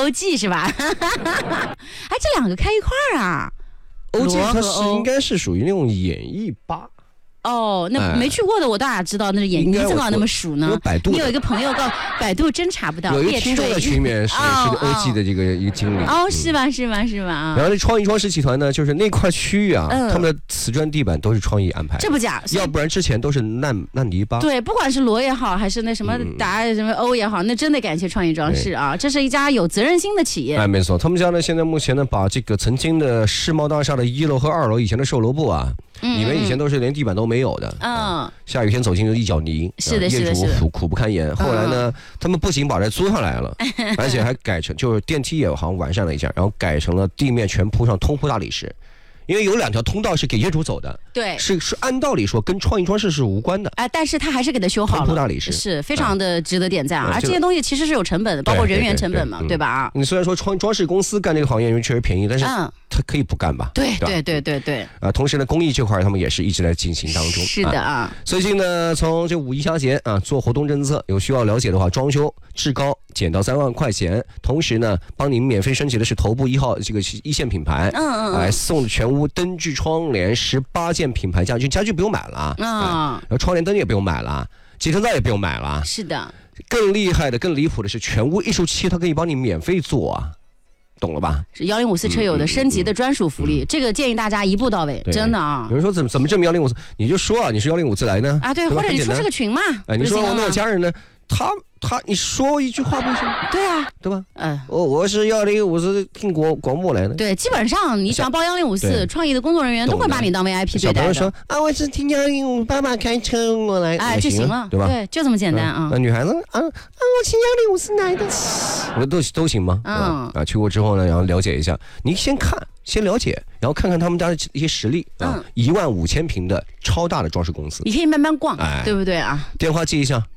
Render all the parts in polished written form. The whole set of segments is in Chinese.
OG 是吧？哎，这两个开一块儿啊 ？OG 它是应该是属于那种演艺吧。 哦，那没去过的我当然知道，那是演你怎么那么熟呢？ 百度， 你有一个朋友告百度真查不到， 有一个听众在群里面是 OG 的这个一个经理。 哦，是吧啊。 然后这创意装饰集团呢，就是那块区域啊，他们的瓷砖地板都是创意安排， 这不假， 要不然之前都是烂泥巴。 对，不管是罗也好，还是那什么达什么欧也好，那真得感谢创意装饰啊，这是一家有责任心的企业。 哎，没错，他们家呢现在目前呢把这个曾经的世贸大厦的1楼和2楼以前的售楼部啊。你们以前都是连地板都没有的，下雨天走进就一脚泥， 是的， 业主苦不堪言。后来呢，他们不仅把这租上来了，而且还改成就是电梯也好像完善了一下，然后改成了地面全铺上通铺大理石。因为有2条通道是给业主走的， 对， 是按道理说跟创意装饰是无关的， 但是他还是给他修好了， 通铺大理石是非常的值得点赞啊！而这些东西其实是有成本的，包括人员成本嘛，对吧？ 你虽然说装饰公司干这个行业因为确实便宜，但是他可以不干吧？ 对。 同时呢，公益这块他们也是一直在进行当中。 是的啊。 最近呢，从这5一佳节啊，做活动政策，有需要了解的话，装修至高减到3万块钱，同时呢，帮您免费升级的是头部1号这个1线品牌，来送全屋灯具窗帘18件品牌家具不用买了然后窗帘灯也不用买了，集成灶也不用买了。 是的。 更厉害的、更离谱的是，全屋艺术漆它可以帮你免费做啊。懂了吧？ 是1054车友的升级的专属福利，这个建议大家一步到位，真的啊。 有人说怎么证明1054？你就说啊，你是1054来的啊，对，或者你出这个群嘛。 哎，你说我那个家人呢？他，你说一句话不行？ 对啊， 对吧？我是1054听广播来的。 对，基本上你想报1054，创意的工作人员都会把你当 VIP 对待的。小朋友说啊，我是听1054爸爸开车我来， 哎，就行了， 对吧？ 对，就这么简单啊。 那女孩子我听1054来的，我都行吗？去过之后呢，然后了解一下，你先了解，然后看看他们家的一些实力15000平的超大的装饰公司， 你可以慢慢逛，对不对啊？ 电话记一下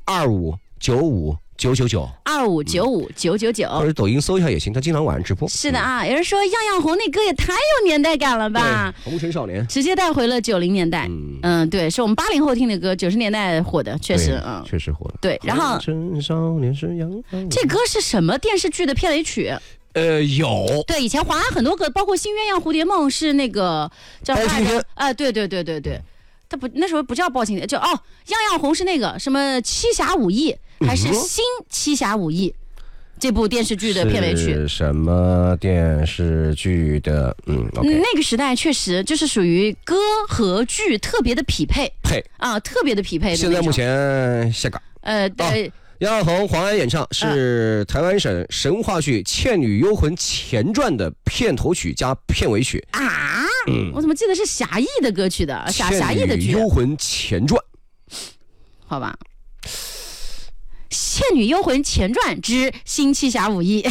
25959999，25959999，或者抖音搜一下也行，他经常晚上直播。 是的啊，有人说样样红那歌也太有年代感了吧？ 红尘少年直接带回了90年代。对，是我们80后听的歌，90年代火的，确实确实火了。 对，然后红尘少年是样这歌是什么电视剧的片尾曲？ 有。 对，以前华安很多歌，包括《新鸳鸯蝴蝶梦》是那个叫包青天。 对。他不那时候不叫包青天，样样红是那个什么七侠五义，还是新七侠五义？这部电视剧的片尾曲是什么电视剧的？OK， 那个时代确实就是属于歌和剧特别的匹配特别的匹配的。 现在目前下岗。 对。 样样红黄安演唱是台湾省神话剧《倩女幽魂前传》的片头曲加片尾曲啊！我怎么记得是侠义的歌曲的？侠义的剧《 倩女幽魂前传》， 好吧，《倩女幽魂前传之新七侠五义》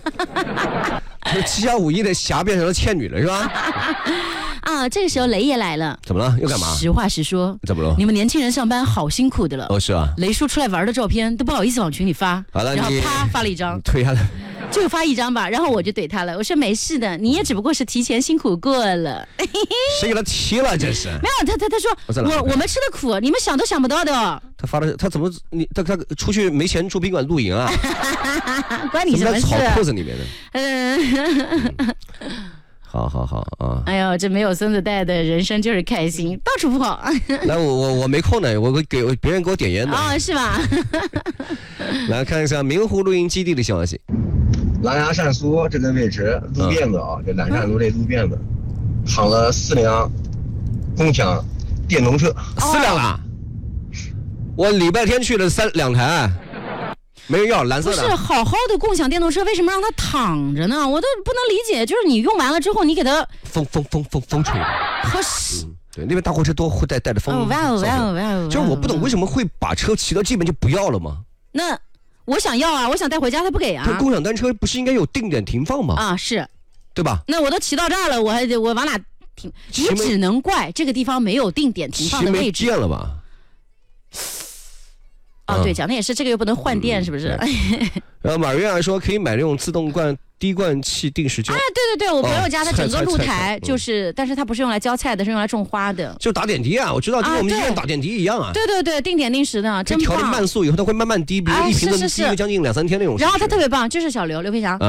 七侠五义的侠变成了倩女了是吧？ 这个时候雷爷来了， 怎么了？又干嘛？ 实话实说， 怎么了？ 你们年轻人上班好辛苦的了。 是啊。 雷叔出来玩的照片都不好意思往群里发， 好了， 然后发了一张， 推下来， 就发一张吧。然后我就怼他了，我说没事的，你也只不过是提前辛苦过了。 谁给他提了？这是没有他说我们吃的苦，你们想都想不到的。 他发的他怎么他出去没钱住宾馆露营啊？ 关你什么事？ 草铺子里面的。好啊！ 哎呦，这没有孙子带的人生就是开心，到处跑。 来，我没空呢，我给别人给我点烟的。 是吧？ 来看一下明湖露营基地的消息。 狼牙善苏这个位置路辫子这南站路这路辫子，躺了4辆共享电动车 ，4辆了。我礼拜天去了2台。没人要蓝色的。 不是好好的共享电动车，为什么让它躺着呢？我都不能理解。就是你用完了之后，你给它风吹的。对，那边大货车都会带着风。就是我不懂为什么会把车骑到这边就不要了吗？ 那我想要啊，我想带回家，他不给啊。 这共享单车不是应该有定点停放吗？ 是， 对吧？ 那我都骑到这儿了，我往哪停？你只能怪这个地方没有定点停放的位置。 骑没电了吧？ 对，讲的也是，这个又不能换电，是不是？ 然后马瑞亚说可以买那种自动滴灌器定时浇。 对，我朋友家的整个露台就是，但是它不是用来浇菜的，是用来种花的。 就打点滴啊，我知道，就跟我们医院打点滴一样啊。 对，定点定时的，真棒。 调成慢速以后，它会慢慢滴，比如一瓶子滴个将近2-3天那种。 然后它特别棒，就是小刘培祥。